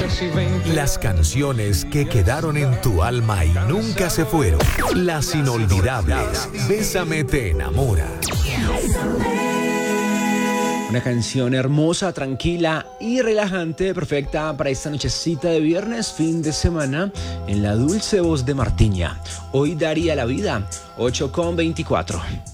Las canciones que quedaron en tu alma y nunca se fueron. Las inolvidables. Bésame te enamora. Una canción hermosa, tranquila y relajante, perfecta para esta nochecita de viernes, fin de semana, en la dulce voz de Martiña. Hoy daría la vida, 8:24.